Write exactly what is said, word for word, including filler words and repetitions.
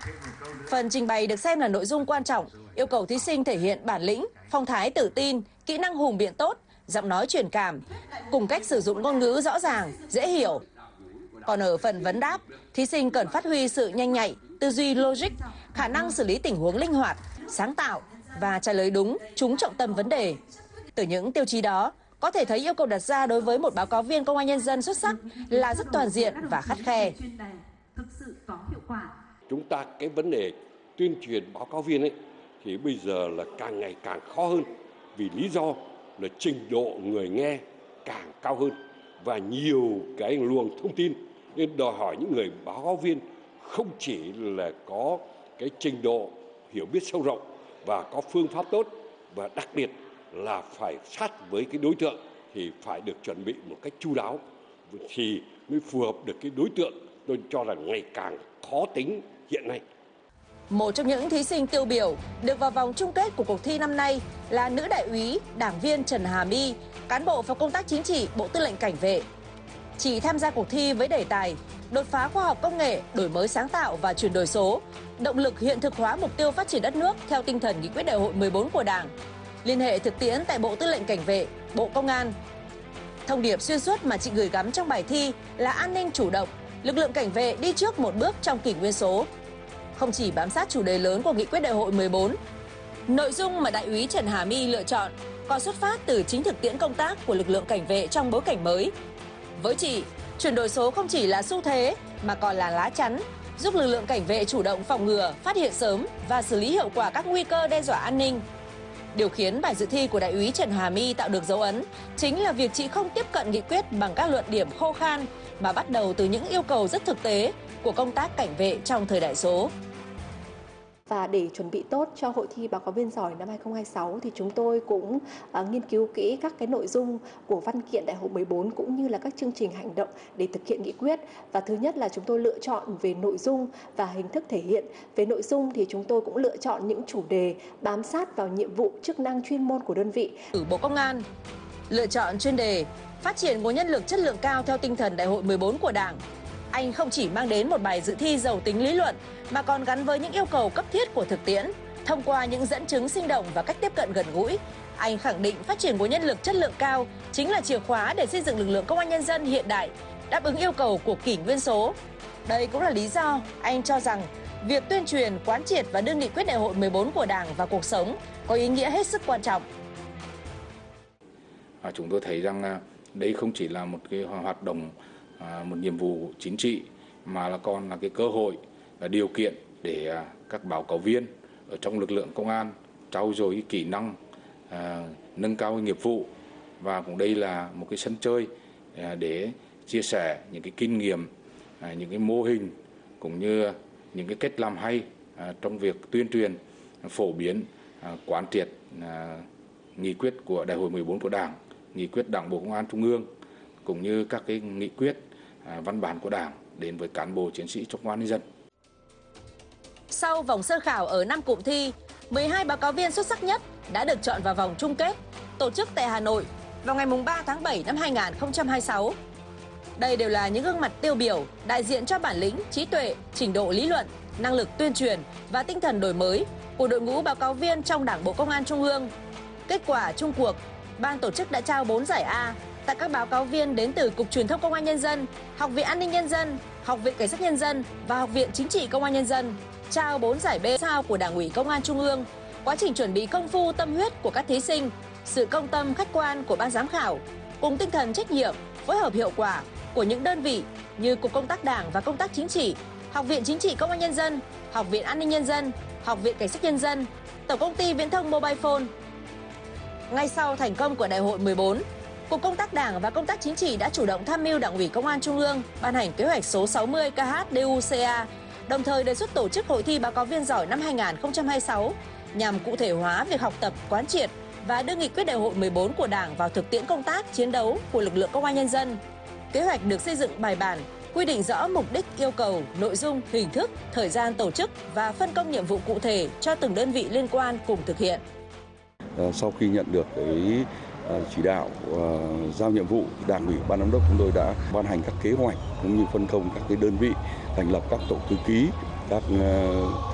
Phần trình bày được xem là nội dung quan trọng, yêu cầu thí sinh thể hiện bản lĩnh, phong thái tự tin, kỹ năng hùng biện tốt, giọng nói truyền cảm, cùng cách sử dụng ngôn ngữ rõ ràng, dễ hiểu. Còn ở phần vấn đáp, thí sinh cần phát huy sự nhanh nhạy, tư duy logic, khả năng xử lý tình huống linh hoạt, sáng tạo và trả lời đúng, trúng trọng tâm vấn đề. Từ những tiêu chí đó, có thể thấy yêu cầu đặt ra đối với một báo cáo viên công an nhân dân xuất sắc là rất toàn diện và khắt khe. Chúng ta cái vấn đề tuyên truyền báo cáo viên ấy thì bây giờ là càng ngày càng khó hơn, vì lý do là trình độ người nghe càng cao hơn và nhiều cái luồng thông tin, nên đòi hỏi những người báo cáo viên không chỉ là có cái trình độ hiểu biết sâu rộng và có phương pháp tốt, và đặc biệt là phải sát với cái đối tượng thì phải được chuẩn bị một cách chu đáo thì mới phù hợp được cái đối tượng tôi cho là ngày càng khó tính hiện nay. Một trong những thí sinh tiêu biểu được vào vòng chung kết của cuộc thi năm nay là nữ đại úy, đảng viên Trần Hà My, cán bộ phòng công tác chính trị, Bộ Tư lệnh Cảnh vệ. Chị tham gia cuộc thi với đề tài đột phá khoa học công nghệ, đổi mới sáng tạo và chuyển đổi số, động lực hiện thực hóa mục tiêu phát triển đất nước theo tinh thần nghị quyết đại hội mười bốn của Đảng, liên hệ thực tiễn tại Bộ Tư lệnh Cảnh vệ, Bộ Công an. Thông điệp xuyên suốt mà chị gửi gắm trong bài thi là an ninh chủ động, lực lượng cảnh vệ đi trước một bước trong kỷ nguyên số. Không chỉ bám sát chủ đề lớn của nghị quyết đại hội mười bốn, nội dung mà đại úy Trần Hà My lựa chọn còn xuất phát từ chính thực tiễn công tác của lực lượng cảnh vệ trong bối cảnh mới. Với chị, chuyển đổi số không chỉ là xu thế mà còn là lá chắn, giúp lực lượng cảnh vệ chủ động phòng ngừa, phát hiện sớm và xử lý hiệu quả các nguy cơ đe dọa an ninh. Điều khiến bài dự thi của đại úy Trần Hà My tạo được dấu ấn chính là việc chị không tiếp cận nghị quyết bằng các luận điểm khô khan mà bắt đầu từ những yêu cầu rất thực tế của công tác cảnh vệ trong thời đại số. Và để chuẩn bị tốt cho hội thi báo cáo viên giỏi năm hai không hai sáu thì chúng tôi cũng uh, nghiên cứu kỹ các cái nội dung của văn kiện đại hội mười bốn cũng như là các chương trình hành động để thực hiện nghị quyết. Và thứ nhất là chúng tôi lựa chọn về nội dung và hình thức thể hiện. Về nội dung thì chúng tôi cũng lựa chọn những chủ đề bám sát vào nhiệm vụ chức năng chuyên môn của đơn vị. Ở Bộ Công an, lựa chọn chuyên đề phát triển nguồn nhân lực chất lượng cao theo tinh thần đại hội mười bốn của Đảng. Anh không chỉ mang đến một bài dự thi giàu tính lý luận mà còn gắn với những yêu cầu cấp thiết của thực tiễn. Thông qua những dẫn chứng sinh động và cách tiếp cận gần gũi, anh khẳng định phát triển nguồn nhân lực chất lượng cao chính là chìa khóa để xây dựng lực lượng công an nhân dân hiện đại, đáp ứng yêu cầu của kỷ nguyên số. Đây cũng là lý do anh cho rằng việc tuyên truyền, quán triệt và đưa nghị quyết đại hội mười bốn của Đảng vào cuộc sống có ý nghĩa hết sức quan trọng. À, chúng tôi thấy rằng đây không chỉ là một cái hoạt động, một nhiệm vụ chính trị mà là còn là cái cơ hội, là điều kiện để các báo cáo viên ở trong lực lượng công an trau dồi kỹ năng, nâng cao nghiệp vụ, và cũng đây là một cái sân chơi để chia sẻ những cái kinh nghiệm, những cái mô hình cũng như những cái cách làm hay trong việc tuyên truyền, phổ biến, quán triệt nghị quyết của đại hội mười bốn của Đảng, nghị quyết Đảng bộ Công an Trung ương cũng như các cái nghị quyết, văn bản của Đảng đến với cán bộ chiến sĩ trong công an nhân dân. Sau vòng sơ khảo ở năm cụm thi, mười hai báo cáo viên xuất sắc nhất đã được chọn vào vòng chung kết, tổ chức tại Hà Nội vào ngày ba tháng bảy năm hai nghìn không trăm hai mươi sáu. Đây đều là những gương mặt tiêu biểu, đại diện cho bản lĩnh, trí tuệ, trình độ lý luận, năng lực tuyên truyền và tinh thần đổi mới của đội ngũ báo cáo viên trong Đảng bộ Công an Trung ương. Kết quả chung cuộc, ban tổ chức đã trao bốn giải A tặng các báo cáo viên đến từ Cục Truyền thông Công an Nhân dân, Học viện An ninh Nhân dân, Học viện Cảnh sát Nhân dân và Học viện Chính trị Công an Nhân dân. Trao bốn giải B sao của Đảng ủy Công an Trung ương. Quá trình chuẩn bị công phu tâm huyết của các thí sinh, sự công tâm khách quan của ban giám khảo, cùng tinh thần trách nhiệm, phối hợp hiệu quả của những đơn vị như Cục Công tác Đảng và Công tác Chính trị, Học viện Chính trị Công an Nhân dân, Học viện An ninh Nhân dân, Học viện Cảnh sát Nhân dân, Tổng công ty Viễn thông Mobile Phone. Ngay sau thành công của đại hội mười bốn, Cục Công tác Đảng và Công tác Chính trị đã chủ động tham mưu Đảng ủy Công an Trung ương ban hành kế hoạch số sáu mươi K H D U C A, đồng thời đề xuất tổ chức hội thi báo cáo viên giỏi năm hai nghìn không trăm hai mươi sáu nhằm cụ thể hóa việc học tập, quán triệt và đưa nghị quyết đại hội mười bốn của Đảng vào thực tiễn công tác chiến đấu của lực lượng Công an Nhân dân. Kế hoạch được xây dựng bài bản, quy định rõ mục đích, yêu cầu, nội dung, hình thức, thời gian tổ chức và phân công nhiệm vụ cụ thể cho từng đơn vị liên quan cùng thực hiện. Sau khi nhận được cái chỉ đạo giao nhiệm vụ, Đảng ủy, ban giám đốc chúng tôi đã ban hành các kế hoạch cũng như phân công các cái đơn vị thành lập các tổ thư ký các